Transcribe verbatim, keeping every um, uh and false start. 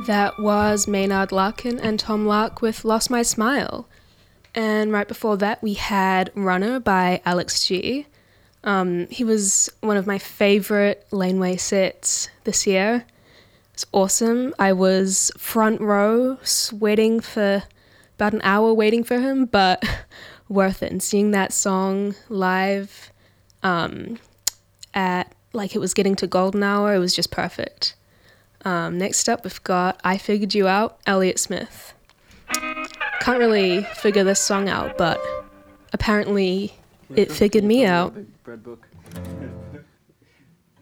That was Maynard Larkin and Tom Lark with Lost My Smile. And right before that, we had Runner by Alex G. Um, he was one of my favorite Laneway sets this year. It's awesome. I was front row, sweating for about an hour waiting for him, but worth it. And seeing that song live um, at, like, it was getting to golden hour, it was just perfect. Um, next up, we've got I Figured You Out, Elliott Smith. Can't really figure this song out, but apparently it figured me out. Bread book.